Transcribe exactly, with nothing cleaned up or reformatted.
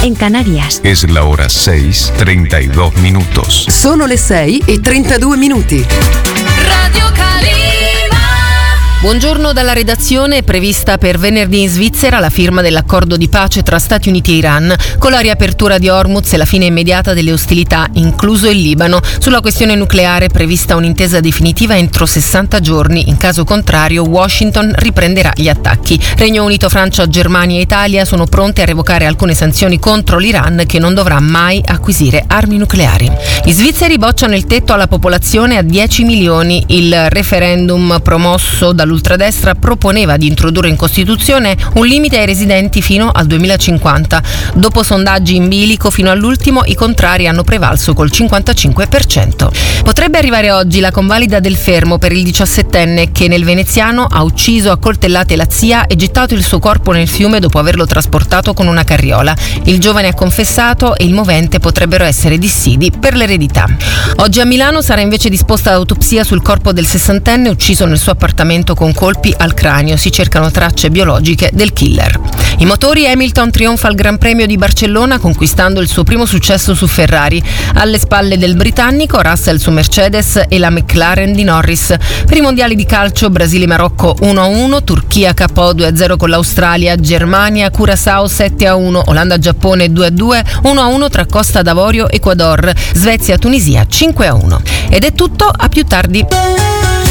en Canarias. Es la hora seis, treinta y dos minutos. Sono le sei e trentadue minuti. Radio Calima. Buongiorno dalla redazione. È prevista per venerdì in Svizzera la firma dell'accordo di pace tra Stati Uniti e Iran, con la riapertura di Hormuz e la fine immediata delle ostilità, incluso il Libano. Sulla questione nucleare è prevista un'intesa definitiva entro sessanta giorni. In caso contrario, Washington riprenderà gli attacchi. Regno Unito, Francia, Germania e Italia sono pronte a revocare alcune sanzioni contro l'Iran, che non dovrà mai acquisire armi nucleari. Gli svizzeri bocciano il tetto alla popolazione a dieci milioni. Il referendum promosso dall'ultradestra proponeva di introdurre in Costituzione un limite ai residenti fino al duemilacinquanta. Dopo sondaggi in bilico, fino all'ultimo i contrari hanno prevalso col cinquantacinque per cento. Potrebbe arrivare oggi la convalida del fermo per il diciassettenne che nel veneziano ha ucciso a coltellate la zia e gettato il suo corpo nel fiume dopo averlo trasportato con una carriola. Il giovane ha confessato e il movente potrebbero essere dissidi per l'eredità. Oggi a Milano sarà invece disposta l'autopsia sul corpo del sessantenne ucciso nel suo appartamento con colpi al cranio. Si cercano tracce biologiche del killer. I motori, Hamilton trionfa al Gran Premio di Barcellona conquistando il suo primo successo su Ferrari. Alle spalle del britannico, Russell su Mercedes e la McLaren di Norris. Per i mondiali di calcio, Brasile-Marocco uno a uno, Turchia K O due a zero con l'Australia, Germania Curaçao sette a uno, Olanda-Giappone due a due, uno a uno tra Costa d'Avorio e Ecuador, Svezia-Tunisia cinque a uno. Ed è tutto, a più tardi.